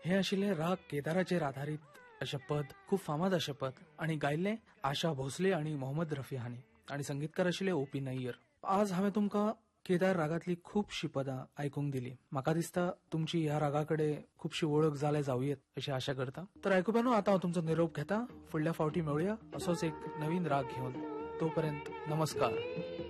हे आशिल्ले राग केदाराचेर आधारित अशें पद, खूब फामाद अशें पद, आनी गायिल्लें आशा भोसले आनी मोहम्मद रफी हांणी, आनी संगीतकार आशिल्ले ओ.पी. नय्यर. आज हांवें तुमकां केदार रागांतली खुबशीं पदां आयकूंक दिली. म्हाका दिसता तुमची ह्या रागाकडे खुबशी वळख जाले जावयेत अशी आशा करता. तर आयकुप्यानो, आतां हांव तुमचो निरोप घेता. फुडल्या फावटी मेळुया असोच एक नवीन राग घेवन. तोपर्यंत नमस्कार.